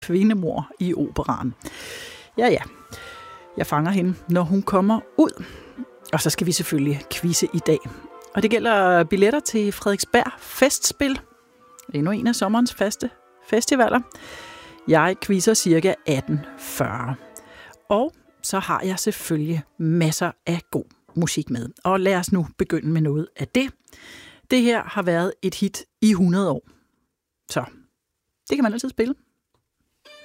kvindemor i operaen. Ja. Jeg fanger hende, når hun kommer ud. Og så skal vi selvfølgelig quizze i dag. Og det gælder billetter til Frederiksberg Festspil. Endnu en af sommerens faste festivaler. Jeg quizzer cirka 18:40. Og så har jeg selvfølgelig masser af god musik med. Og lad os nu begynde med noget af det. Det her har været et hit i 100 år. Så det kan man altid spille.